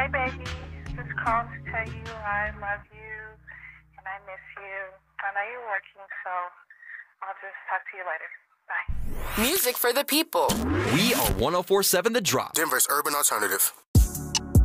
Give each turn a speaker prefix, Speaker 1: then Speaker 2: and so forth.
Speaker 1: Hey, baby. Just calling to tell you I love you and I miss you. I know you're working, so I'll just talk to you later. Bye.
Speaker 2: Music for the people.
Speaker 3: We are 104.7 The Drop.
Speaker 4: Denver's urban alternative.